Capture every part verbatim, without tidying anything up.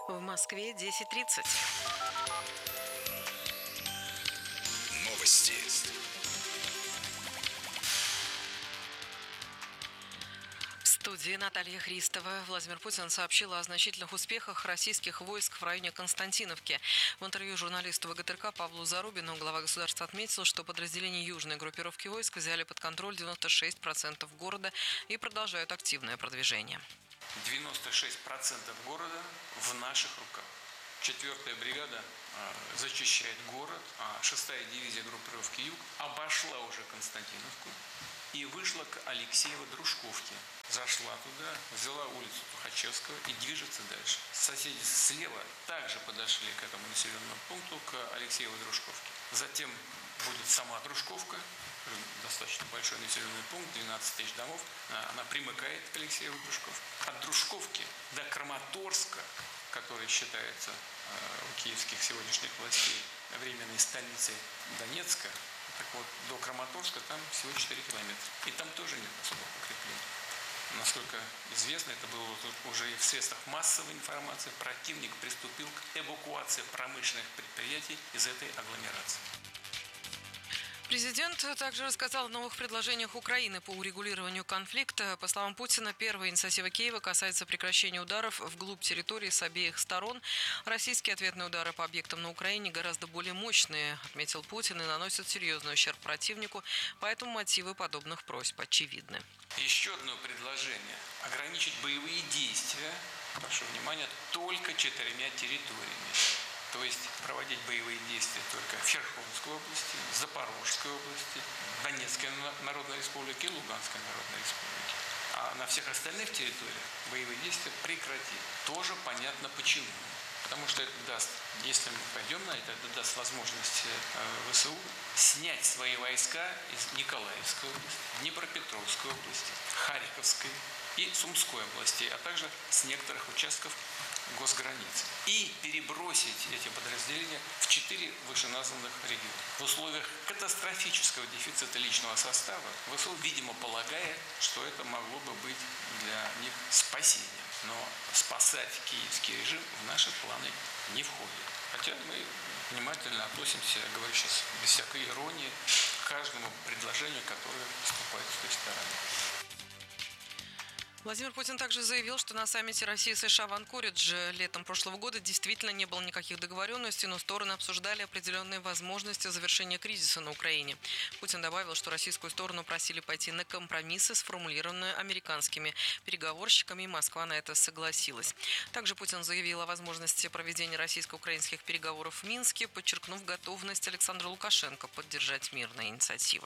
В Москве десять тридцать. Новости. В студии Наталья Христова. Владимир Путин сообщил о значительных успехах российских войск в районе Константиновки. В интервью журналисту ВГТРК Павлу Зарубину глава государства отметил, что подразделения южной группировки войск взяли под контроль девяносто шесть процентов города и продолжают активное продвижение. девяносто шесть процентов города в наших руках. Четвертая бригада э, зачищает город, а шестая дивизия группировки Юг обошла уже Константиновку и вышла к Алексеево-Дружковке. Зашла туда, взяла улицу Тухачевского и движется дальше. Соседи слева также подошли к этому населенному пункту, к Алексеево-Дружковке. Затем будет сама Дружковка, достаточно большой населенный пункт, двенадцать тысяч домов. Она примыкает к Алексеево-Дружковке. От Дружковки до Краматорска, который считается э, у киевских сегодняшних властей временной столицей Донецка, так вот, до Краматорска там всего четыре километра. И там тоже нет особых укреплений. Насколько известно, это было уже и в средствах массовой информации, противник приступил к эвакуации промышленных предприятий из этой агломерации. Президент также рассказал о новых предложениях Украины по урегулированию конфликта. По словам Путина, первая инициатива Киева касается прекращения ударов вглубь территории с обеих сторон. Российские ответные удары по объектам на Украине гораздо более мощные, отметил Путин, и наносят серьезный ущерб противнику, поэтому мотивы подобных просьб очевидны. Еще одно предложение – ограничить боевые действия, прошу внимания, только четырьмя территориями. То есть проводить боевые действия только в Херсонской области, Запорожской области, Донецкой Народной Республике и Луганской Народной Республике. А на всех остальных территориях боевые действия прекратить. Тоже понятно почему. Потому что это даст, если мы пойдем на это, это даст возможность ВСУ снять свои войска из Николаевской области, Днепропетровской области, Харьковской и Сумской областей, а также с некоторых участков госграниц. И перебросить эти подразделения в четыре вышеназванных региона. В условиях катастрофического дефицита личного состава ВСУ, видимо, полагает, что это могло бы быть для них спасением. Но спасать киевский режим в наши планы не входит. Хотя мы внимательно относимся, я говорю сейчас без всякой иронии, к каждому предложению, которое поступает с той стороны. Владимир Путин также заявил, что на саммите России и США в Анкоридже летом прошлого года действительно не было никаких договоренностей, но стороны обсуждали определенные возможности завершения кризиса на Украине. Путин добавил, что российскую сторону просили пойти на компромиссы, сформулированные американскими переговорщиками, и Москва на это согласилась. Также Путин заявил о возможности проведения российско-украинских переговоров в Минске, подчеркнув готовность Александра Лукашенко поддержать мирные инициативы.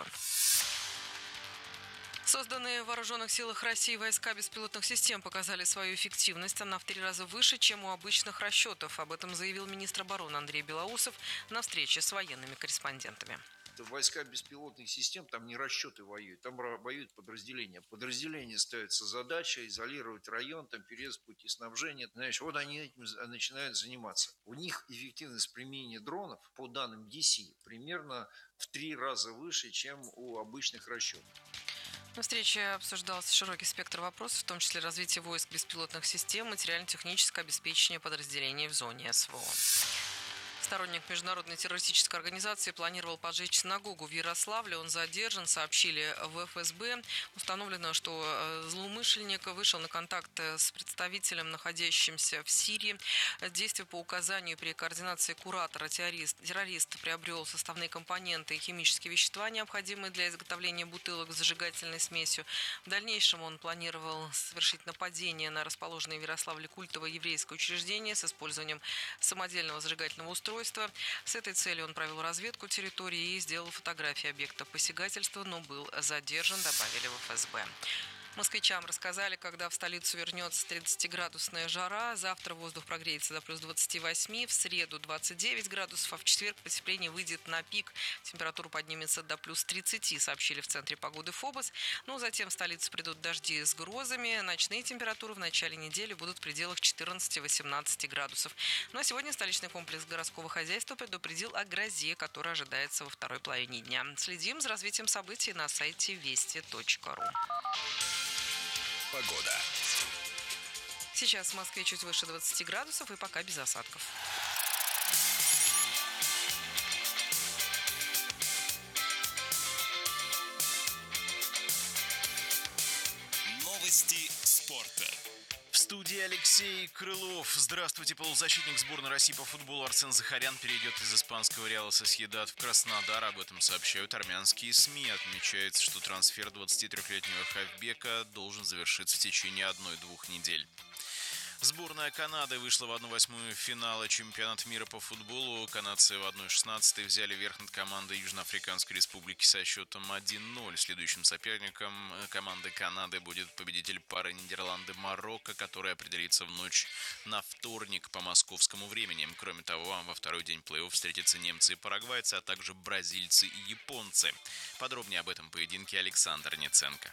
Созданные в вооруженных силах России войска беспилотных систем показали свою эффективность. Она в три раза выше, чем у обычных расчетов. Об этом заявил министр обороны Андрей Белоусов на встрече с военными корреспондентами. Войска беспилотных систем, там не расчеты воюют, там воюют подразделения. Подразделения ставятся задача изолировать район, там перерезать пути снабжения. Знаешь, вот они этим начинают заниматься. У них эффективность применения дронов, по данным ди си, примерно в три раза выше, чем у обычных расчетов. На встрече обсуждался широкий спектр вопросов, в том числе развитие войск беспилотных систем, материально-техническое обеспечение подразделений в зоне СВО. Сторонник международной террористической организации планировал поджечь синагогу в Ярославле. Он задержан, сообщили в эф эс бэ. Установлено, что злоумышленник вышел на контакт с представителем, находящимся в Сирии. Действие по указанию при координации куратора террорист, террорист приобрел составные компоненты и химические вещества, необходимые для изготовления бутылок с зажигательной смесью. В дальнейшем он планировал совершить нападение на расположенное в Ярославле культовое еврейское учреждение с использованием самодельного зажигательного устройства. С этой целью он провел разведку территории и сделал фотографии объекта посягательства, но был задержан, добавили в эф эс бэ. Москвичам рассказали, когда в столицу вернется тридцатиградусная жара. Завтра воздух прогреется до плюс двадцати восьми, в среду двадцать девять градусов, а в четверг потепление выйдет на пик. Температура поднимется до плюс тридцати, сообщили в Центре погоды ФОБОС. Ну, затем в столицу придут дожди с грозами. Ночные температуры в начале недели будут в пределах четырнадцати-восемнадцати градусов. Ну а сегодня столичный комплекс городского хозяйства предупредил о грозе, которая ожидается во второй половине дня. Следим за развитием событий на сайте вести точка ру. Погода. Сейчас в Москве чуть выше двадцати градусов и пока без осадков. Новости спорта. В студии Алексей Крылов. Здравствуйте. Полузащитник сборной России по футболу Арсен Захарян перейдет из испанского Реала Сосьедад в Краснодар. Об этом сообщают армянские СМИ. Отмечается, что трансфер двадцатитрёхлетнего хавбека должен завершиться в течение одной-двух недель. Сборная Канады вышла в одну восьмую финала чемпионата мира по футболу. Канадцы в одна шестнадцатая взяли верх над командой Южноафриканской республики со счетом один ноль. Следующим соперником команды Канады будет победитель пары Нидерланды-Марокко, который определится в ночь на вторник по московскому времени. Кроме того, во второй день плей-офф встретятся немцы и парагвайцы, а также бразильцы и японцы. Подробнее об этом поединке Александр Неценко.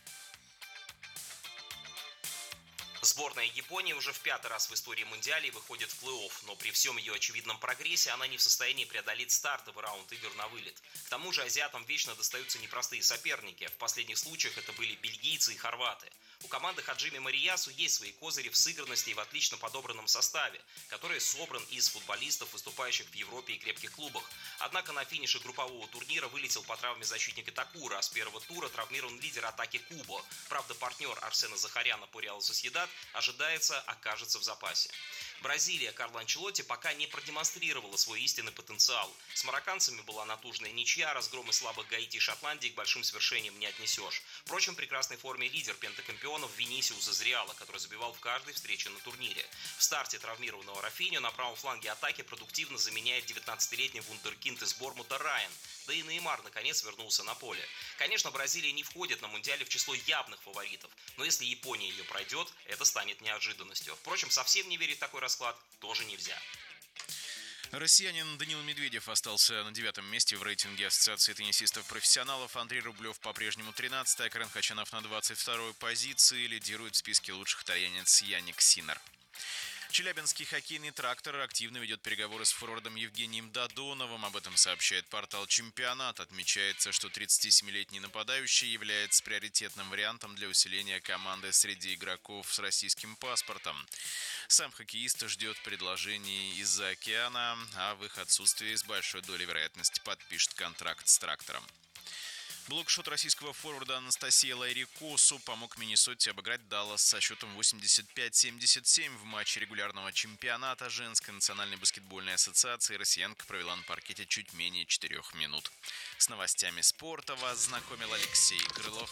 Сборная Японии уже в пятый раз в истории Мундиалей выходит в плей-офф, но при всем ее очевидном прогрессе она не в состоянии преодолеть стартовый раунд игр на вылет. К тому же азиатам вечно достаются непростые соперники. В последних случаях это были бельгийцы и хорваты. У команды Хаджими Мариясу есть свои козыри в сыгранности и в отлично подобранном составе, который собран из футболистов, выступающих в Европе и крепких клубах. Однако на финише группового турнира вылетел по травме защитник Итакура, а с первого тура травмирован лидер атаки Кубо. Правда, партнер Арсена Захаряна по Реалу Сосьедад ожидается окажется в запасе. Бразилия Карло Анчелотти пока не продемонстрировала свой истинный потенциал. С марокканцами была натужная ничья, разгромы слабых Гаити и Шотландии к большим свершениям не отнесешь. Впрочем, в прекрасной форме лидер пентакампионов Винисиус из Реала, который забивал в каждой встрече на турнире. В старте травмированного Рафинью на правом фланге атаки продуктивно заменяет девятнадцатилетний вундеркинд из Бормута Райан. Да и Неймар наконец вернулся на поле. Конечно, Бразилия не входит на Мундиале в число явных фаворитов, но если Япония ее пройдет, это станет неожиданностью. Впрочем, совсем не верить в такой расклад тоже нельзя. Россиянин Данил Медведев остался на девятом месте в рейтинге Ассоциации теннисистов-профессионалов. Андрей Рублев по-прежнему тринадцатый, а Карен Хачанов на двадцать второй позиции. Лидирует в списке лучших итальянец Яник Синнер. Челябинский хоккейный «Трактор» активно ведет переговоры с форвардом Евгением Додоновым. Об этом сообщает портал «Чемпионат». Отмечается, что тридцатисемилетний нападающий является приоритетным вариантом для усиления команды среди игроков с российским паспортом. Сам хоккеист ждет предложений из-за океана, а в их отсутствии с большой долей вероятности подпишет контракт с «Трактором». Блокшот российского форварда Анастасии Лайрикосу помог Миннесоте обыграть Даллас со счетом восемьдесят пять семьдесят семь в матче регулярного чемпионата женской национальной баскетбольной ассоциации. Россиянка провела на паркете чуть менее четырех минут. С новостями спорта вас знакомил Алексей Крылов.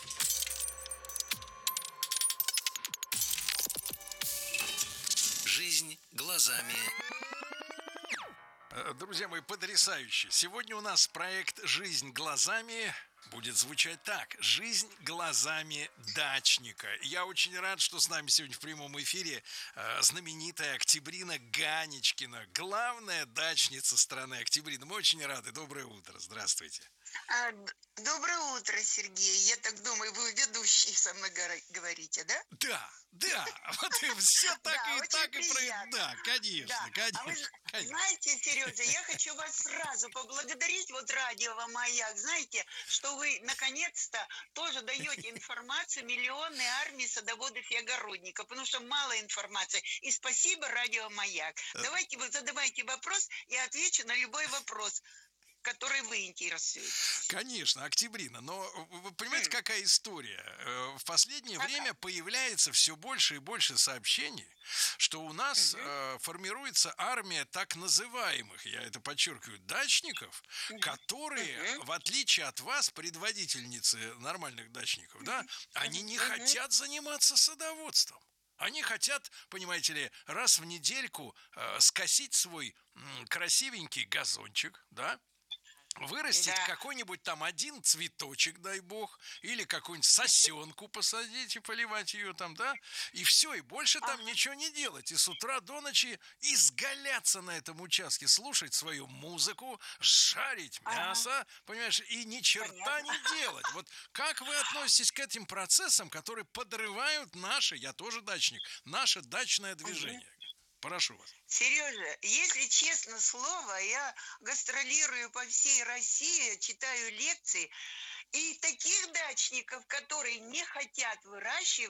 Жизнь глазами. Друзья мои, потрясающе. Сегодня у нас проект «Жизнь глазами» будет звучать так. Жизнь глазами дачника. Я очень рад, что с нами сегодня в прямом эфире э, знаменитая Октябрина Ганечкина, главная дачница страны. Октябрина, мы очень рады. Доброе утро. Здравствуйте. А, доброе утро, Сергей. Я так думаю, вы ведущие со мной говорите, да? Да, да. Вот и все так и так и про... Да, конечно, конечно. Знаете, Сережа, я хочу вас сразу поблагодарить, вот радио «Маяк». Знаете, что вы наконец-то тоже даете информацию миллионной армии садоводов и огородников, потому что мало информации. И спасибо радио «Маяк». Давайте вы задавайте вопрос, я отвечу на любой вопрос, который вы интересуетесь. Конечно, Октябрина, но вы понимаете, mm. какая история? В последнее ага. время появляется все больше и больше сообщений, что у нас mm-hmm. э, формируется армия так называемых, я это подчеркиваю, дачников, mm-hmm. которые, mm-hmm. в отличие от вас, предводительницы нормальных дачников, mm-hmm. да, они не mm-hmm. хотят заниматься садоводством. Они хотят, понимаете ли, раз в недельку э, скосить свой м, красивенький газончик, да, вырастить да. какой-нибудь там один цветочек, дай бог, или какую-нибудь сосенку посадить и поливать ее там, да, и все, и больше там ага. ничего не делать, и с утра до ночи изгаляться на этом участке, слушать свою музыку, жарить мясо, ага. понимаешь, и ни черта Понятно. не делать. Вот как вы относитесь к этим процессам, которые подрывают наше, я тоже дачник, наше дачное движение? Ага. Прошу вас. Сережа, если честно слово, я гастролирую по всей России, читаю лекции, и таких дачников, которые не хотят выращивать,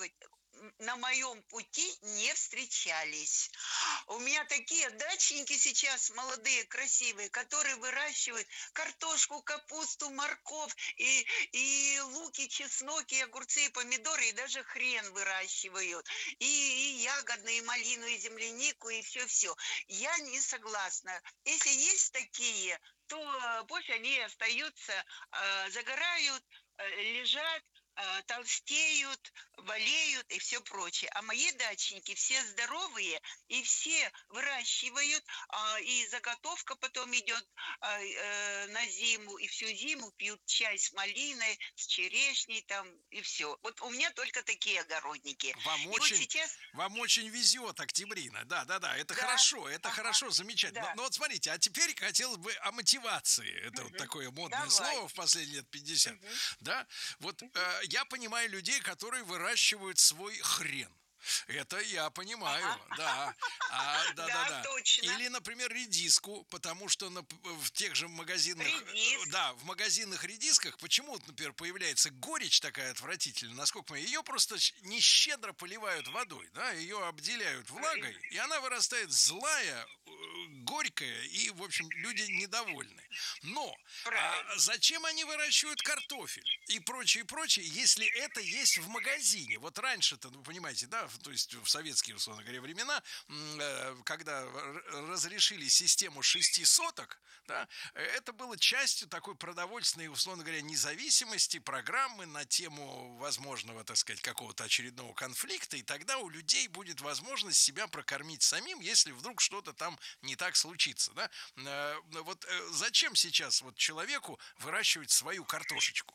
на моем пути не встречались. У меня такие дачники сейчас молодые, красивые, которые выращивают картошку, капусту, морковь, и, и луки, чесноки, и огурцы, и помидоры, и даже хрен выращивают. И, и ягодные, и малину, и землянику, и все-все. Я не согласна. Если есть такие, то пусть они остаются, э, загорают, э, лежат, э, толстеют, болеют и все прочее. А мои дачники все здоровые и все выращивают, а, и заготовка потом идет а, э, на зиму, и всю зиму пьют чай с малиной, с черешней там и все. Вот у меня только такие огородники. Вам И очень, вот сейчас... вам очень везет, Октябрина. Да, да, да, это Да. хорошо, это Ага. хорошо, замечательно. Да. Но, но вот смотрите, а теперь хотелось бы о мотивации. Это вот Мгм. такое модное Давай. слово в последние лет пятьдесят. Мгм. Да, вот э, я понимаю людей, которые выращивают свой хрен. Это я понимаю, Ага. да. А, да, да, Да, да. точно. Или, например, редиску, потому что на- в тех же магазинных, Редиск. да, в магазинных редисках почему, например, появляется горечь такая отвратительная, насколько мы ее просто щ- не щедро поливают водой, да, ее обделяют влагой, и она вырастает злая, э, горькая, и, в общем, люди недовольны. Но Правильно. а зачем они выращивают картофель и прочее, прочее, если это есть в магазине? Вот раньше-то, ну, понимаете, да, в- то есть в советские, условно говоря, времена, м, э, когда р- разрешили систему шести соток, да, э, это было частью такой продовольственной, условно говоря, независимости, программы на тему возможного, так сказать, какого-то очередного конфликта, и тогда у людей будет возможность себя прокормить самим, если вдруг что-то там не так случится, да. Э, Вот э, зачем сейчас вот человеку выращивать свою картошечку?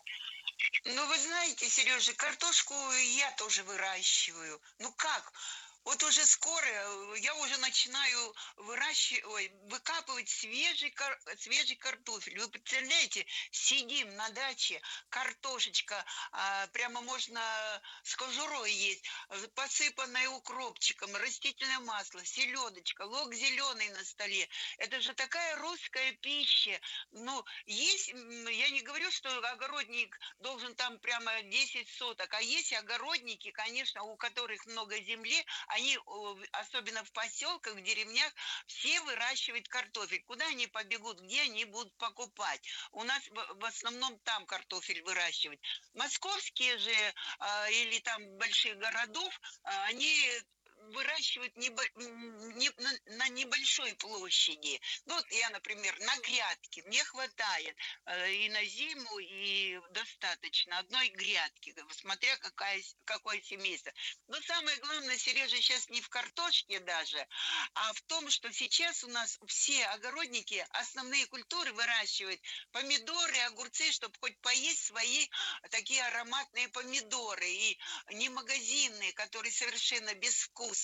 Ну, вы знаете, Сережа, картошку я тоже выращиваю. Ну как? Вот уже скоро э, я уже начинаю выращивать, ой, выкапывать свежий, кар- свежий картофель. Вы представляете, сидим на даче, картошечка, а, прямо можно с кожурой есть, э, посыпанная укропчиком, растительное масло, селедочка, лук зеленый на столе. Это же такая русская пища. Ну, есть, м, я не говорю, что огородник должен там прямо десять соток, а есть огородники, конечно, у которых много земли, они, о, особенно в поселках, в деревнях, все выращивают картофель. Куда они побегут, где они будут покупать? У нас в, в основном там картофель выращивают. Московские же а, или там больших городов, а, они выращивают небо- м, не- на, на небольшой площади. Ну, вот я, например, на грядке, мне хватает э, и на зиму, и достаточно одной грядки, смотря какая, с- какое семейство. Но самое главное, Сережа, сейчас не в картошке даже, а в том, что сейчас у нас все огородники основные культуры выращивают помидоры, огурцы, чтобы хоть поесть свои такие ароматные помидоры, и не магазинные, которые совершенно безвкусные.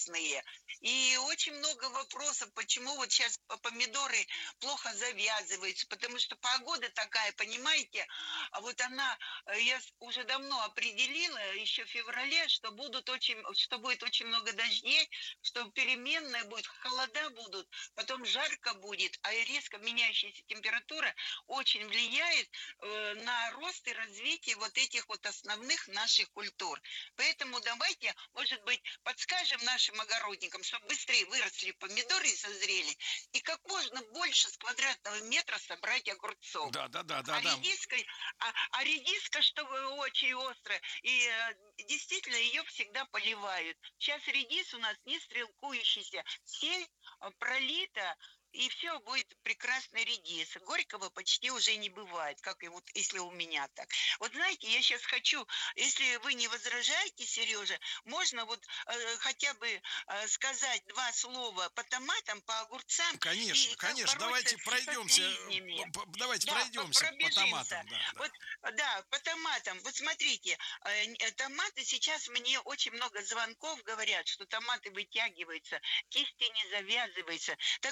И очень много вопросов, почему вот сейчас помидоры плохо завязываются, потому что погода такая, понимаете, а вот она, э, я с- уже давно определила, еще в феврале, что будут очень, что будет очень много дождей, что переменная будет, холода будут, потом жарко будет, а и резко меняющаяся температура очень влияет э, на рост и развитие вот этих вот основных наших культур. Поэтому давайте, может быть, подскажем нашим огородникам, чтобы быстрее выросли помидоры и созрели, и как можно больше с квадратного метра собрать огурцов. Да, да, да, да, А да. редиска, а, а редиска, чтобы очень острая, и э, действительно ее всегда поливают. Сейчас редис у нас не стрелкующийся, сельдь э, пролита, и все, будет прекрасный редис. Горького почти уже не бывает, как и вот если у меня так. Вот знаете, я сейчас хочу, если вы не возражаете, Сережа, можно вот э, хотя бы э, сказать два слова по томатам, по огурцам. Конечно, и как конечно. бороться Давайте с пройдемся. слизнями. п- п- Давайте Да, по- пройдемся по пробежимся. томатам. Да, да. Вот, да, по томатам. Вот смотрите, э, н- э, томаты сейчас мне очень много звонков говорят, что томаты вытягиваются, кисти не завязываются. Так вот, дорогие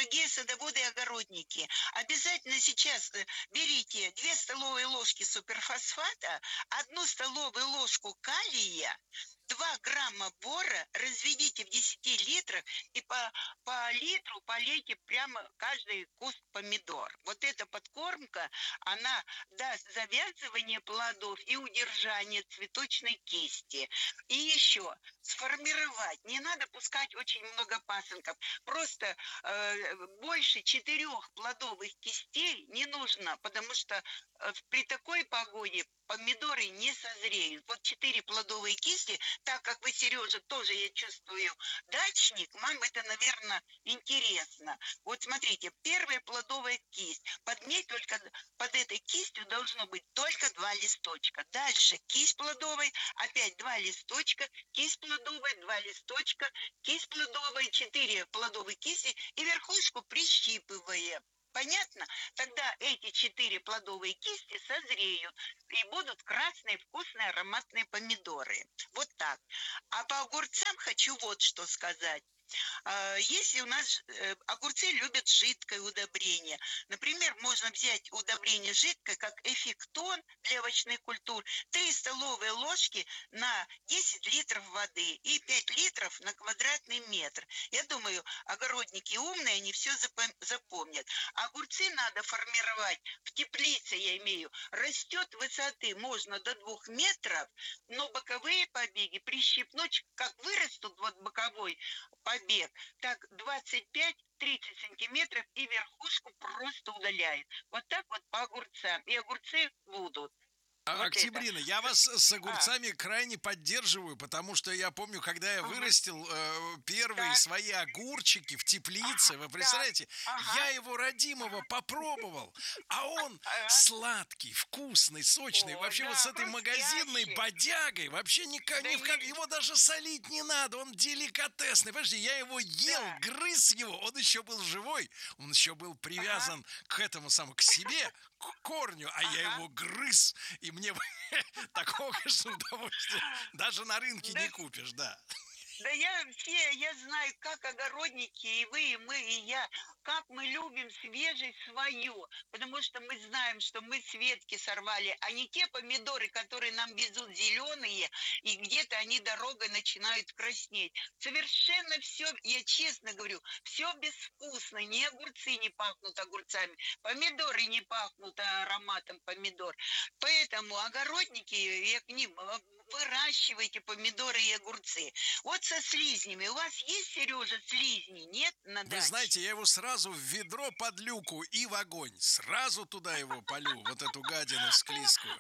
дорогие садоводы и огородники, обязательно сейчас э, берите две столовые ложки суперфосфата, одну столовую ложку калия, два грамма бора, разведите в десяти литрах и по, по литру полейте прямо каждый куст помидор. Вот эта подкормка, она даст завязывание плодов и удержание цветочной кисти. И еще сформировать, не надо пускать очень много пасынков, просто э, больше четырех плодовых кистей не нужно, потому что э, при такой погоде помидоры не созреют. Вот четыре плодовые кисти, так как вы, Сережа, тоже, я чувствую, дачник, вам это, наверное, интересно. Вот смотрите, первая плодовая кисть, под ней только, под этой кистью должно быть только два листочка. Дальше кисть плодовой, опять два листочка, кисть плодовой, два листочка, кисть плодовой, четыре плодовые кисти и верхушку прищипываем. Понятно? Тогда эти четыре плодовые кисти созреют и будут красные, вкусные, ароматные помидоры. Вот так. А по огурцам хочу вот что сказать. Если у нас огурцы любят жидкое удобрение, например, можно взять удобрение жидкое, как эффектон для овощных культур, три столовые ложки на десять литров воды и пять литров на квадратный метр. Я думаю, огородники умные, они все запомнят. Огурцы надо формировать в теплице, я имею, растет высоты можно до двух метров, но боковые побеги прищипнуть, как вырастут вот боковой побег, так двадцать пять-тридцать сантиметров и верхушку просто удаляет. Вот так вот по огурцам. И огурцы будут. Вот Октябрина, это. я вас с огурцами а. крайне поддерживаю, потому что я помню, когда я ага. вырастил э, первые так. свои огурчики в теплице, ага. вы представляете, ага. я его родимого ага. попробовал, а он ага. сладкий, вкусный, сочный, О, вообще да, вот с этой магазинной бодягой, вообще никак, да ни в как, его даже солить не надо, он деликатесный, понимаете, я его ел, да. грыз его, он еще был живой, он еще был привязан ага. к этому самому, к себе, к корню, а ага. я его грыз, и мне такого, конечно, удовольствия даже на рынке да, не купишь, да. Да я все, я знаю, как огородники, и вы, и мы, и я, как мы любим свежее свое, потому что мы знаем, что мы с ветки сорвали, а не те помидоры, которые нам везут зеленые, и где-то они дорогой начинают краснеть. Совершенно все, я честно говорю, все безвкусно, ни огурцы не пахнут огурцами, помидоры не пахнут ароматом помидор. Поэтому огородники, я к ним... выращивайте помидоры и огурцы. Вот со слизнями. У вас есть, Сережа, слизни? Нет на даче? Вы знаете, я его сразу в ведро под люку и в огонь. Сразу туда его полю, вот эту гадину склизкую.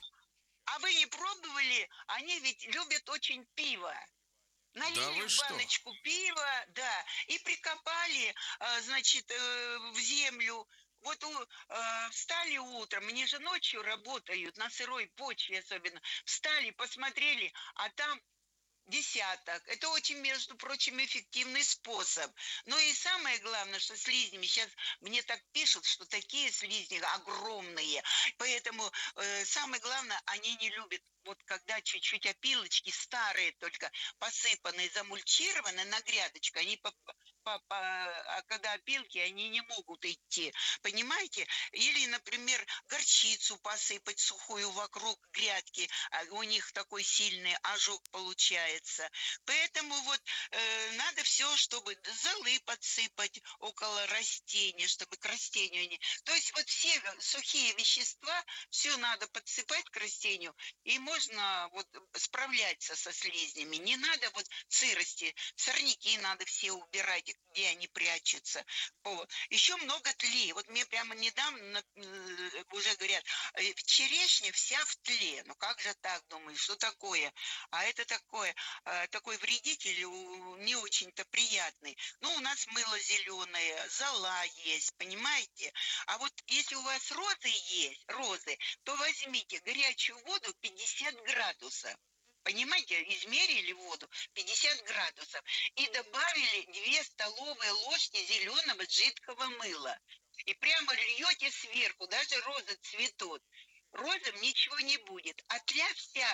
А вы не пробовали? Они ведь любят очень пиво. Налили в баночку пива, да, и прикопали, значит, в землю. Вот э, встали утром, они же ночью работают, на сырой почве особенно. Встали, посмотрели, а там десяток. Это очень, между прочим, эффективный способ. Ну и самое главное, что слизнями, сейчас мне так пишут, что такие слизни огромные. Поэтому э, самое главное, они не любят, вот когда чуть-чуть опилочки старые, только посыпанные, замульчированные на грядочку, они по По, по, а когда опилки, они не могут идти, понимаете? Или, например, горчицу посыпать сухую вокруг грядки, а у них такой сильный ожог получается. Поэтому вот э, надо все, чтобы золы подсыпать около растения, чтобы к растению не... То есть вот все сухие вещества, все надо подсыпать к растению, и можно вот справляться со слизнями. Не надо вот сырости, сорняки надо все убирать, где они прячутся. Вот. Еще много тлей. Вот мне прямо недавно уже говорят, черешня вся в тле. Ну как же так, думаю, что такое? А это такое, такой вредитель не очень-то приятный. Ну, у нас мыло зеленое, зола есть, понимаете? А вот если у вас розы есть, розы, то возьмите горячую воду пятьдесят градусов. Понимаете, измерили воду пятьдесят градусов и добавили две столовые ложки зеленого жидкого мыла. И прямо льете сверху, даже розы цветут. Розам ничего не будет. А тля вся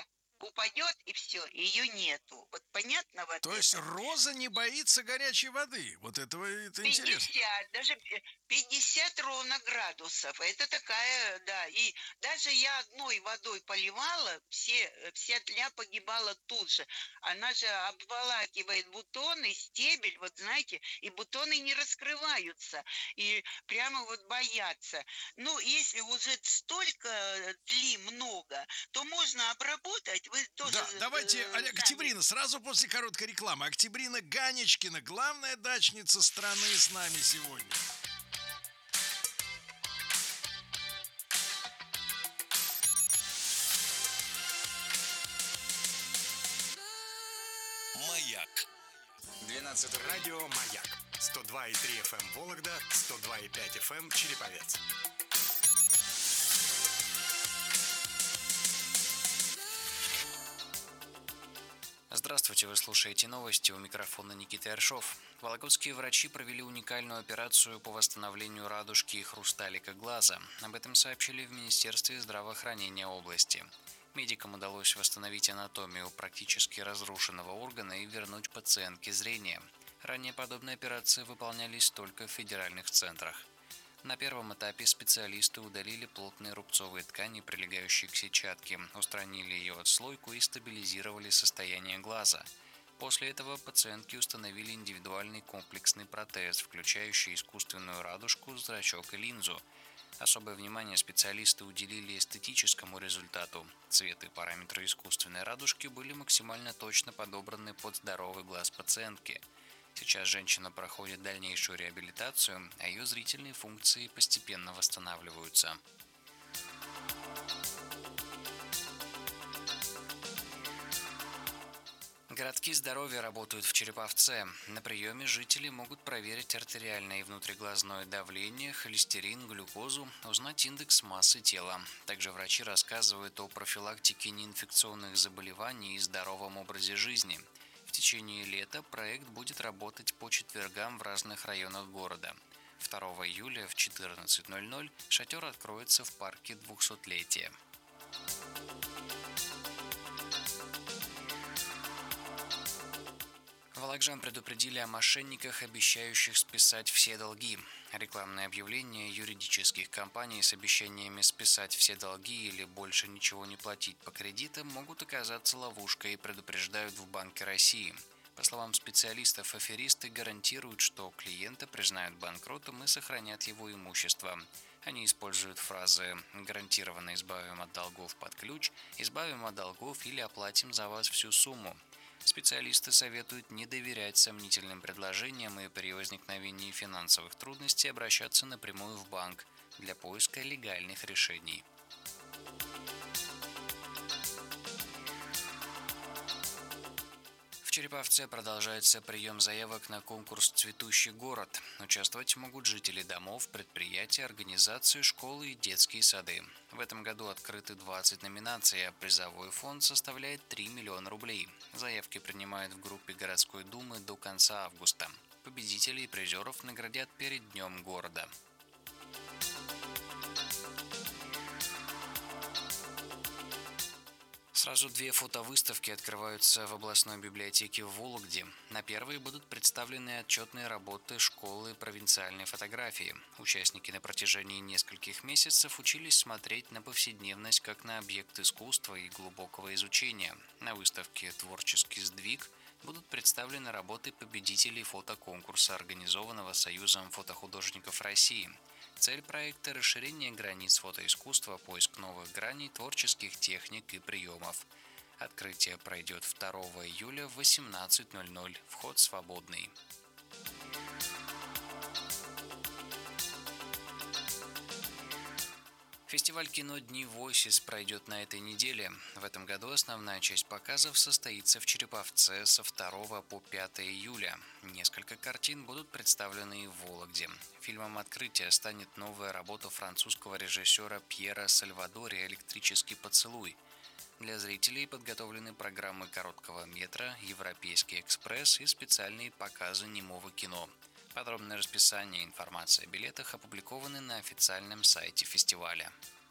упадет и все, ее нету. Вот понятно вот То это? есть роза не боится горячей воды. Вот этого это интересно. пятьдесят, даже пятьдесят ровно градусов. Это такая, да. И даже я одной водой поливала, все, вся тля погибала тут же. Она же обволакивает бутоны, стебель, вот знаете, и бутоны не раскрываются. И прямо вот боятся. Ну, если уже столько тли много, то можно обработать. Вы тоже, Да, давайте, э, сами. Октябрина, сразу после короткой рекламы. Октябрина Ганечкина, главная дачница страны, с нами сегодня. Маяк. двенадцатое радио «Маяк». сто два и три эф эм Вологда, сто два и пять эф эм Череповец. Здравствуйте, вы слушаете новости, у микрофона Никита Ершов. Вологодские врачи провели уникальную операцию по восстановлению радужки и хрусталика глаза. Об этом сообщили в Министерстве здравоохранения области. Медикам удалось восстановить анатомию практически разрушенного органа и вернуть пациентке зрение. Ранее подобные операции выполнялись только в федеральных центрах. На первом этапе специалисты удалили плотные рубцовые ткани, прилегающие к сетчатке, устранили ее отслойку и стабилизировали состояние глаза. После этого пациентке установили индивидуальный комплексный протез, включающий искусственную радужку, зрачок и линзу. Особое внимание специалисты уделили эстетическому результату. Цвет и параметры искусственной радужки были максимально точно подобраны под здоровый глаз пациентки. Сейчас женщина проходит дальнейшую реабилитацию, а ее зрительные функции постепенно восстанавливаются. Городки здоровья работают в Череповце. На приеме жители могут проверить артериальное и внутриглазное давление, холестерин, глюкозу, узнать индекс массы тела. Также врачи рассказывают о профилактике неинфекционных заболеваний и здоровом образе жизни. В течение лета проект будет работать по четвергам в разных районах города. второго июля в четырнадцать ноль ноль шатер откроется в парке двухсотлетия. Волокжан предупредили о мошенниках, обещающих списать все долги. Рекламные объявления юридических компаний с обещаниями списать все долги или больше ничего не платить по кредитам могут оказаться ловушкой и предупреждают в Банке России. По словам специалистов, аферисты гарантируют, что клиента признают банкротом и сохранят его имущество. Они используют фразы «гарантированно избавим от долгов под ключ», «избавим от долгов» или «оплатим за вас всю сумму». Специалисты советуют не доверять сомнительным предложениям и при возникновении финансовых трудностей обращаться напрямую в банк для поиска легальных решений. В Череповце продолжается прием заявок на конкурс «Цветущий город». Участвовать могут жители домов, предприятия, организации, школы и детские сады. В этом году открыты двадцать номинаций, а призовой фонд составляет три миллиона рублей. Заявки принимают в группе городской думы до конца августа. Победителей и призеров наградят перед Днем города. Сразу две фотовыставки открываются в областной библиотеке в Вологде. На первой будут представлены отчетные работы школы провинциальной фотографии. Участники на протяжении нескольких месяцев учились смотреть на повседневность как на объект искусства и глубокого изучения. На выставке «Творческий сдвиг» будут представлены работы победителей фотоконкурса, организованного Союзом фотохудожников России. Цель проекта – расширение границ фотоискусства, поиск новых граней, творческих техник и приемов. Открытие пройдет второго июля в восемнадцать ноль ноль. Вход свободный. Фестиваль кино «Дни Войсис» пройдет на этой неделе. В этом году основная часть показов состоится в Череповце со второго по пятое июля. Несколько картин будут представлены и в Вологде. Фильмом открытия станет новая работа французского режиссера Пьера Сальвадори «Электрический поцелуй». Для зрителей подготовлены программы короткого метра, «Европейский экспресс» и специальные показы немого кино. Подробное расписание и информация о билетах опубликованы на официальном сайте фестиваля.